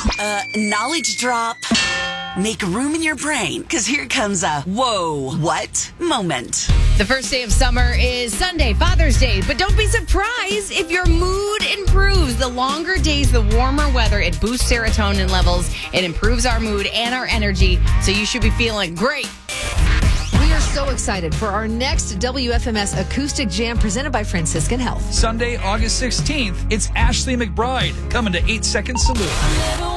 Knowledge drop. Make room in your brain, because here comes a whoa, what moment. The first day of summer is Sunday, Father's Day. But don't be surprised if your mood improves. The longer days, the warmer weather, it boosts serotonin levels. It improves our mood and our energy. So you should be feeling great. We are so excited for our next WFMS Acoustic Jam presented by Franciscan Health. Sunday, August 16th, it's Ashley McBride coming to 8 Second Salute.